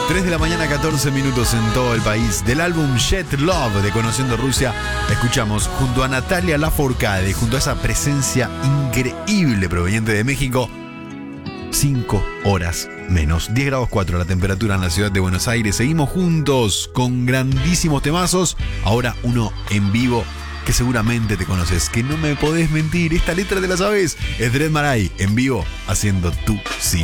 3 de la mañana, 14 minutos en todo el país. Del álbum Jet Love de Conociendo Rusia, escuchamos junto a Natalia Lafourcade, junto a esa presencia increíble proveniente de México, 5 horas menos. 10 grados 4 la temperatura en la ciudad de Buenos Aires. Seguimos juntos con grandísimos temazos. Ahora uno en vivo que seguramente te conoces, que no me podés mentir. Esta letra te la sabes. Es Dred Maray en vivo haciendo Tu Sin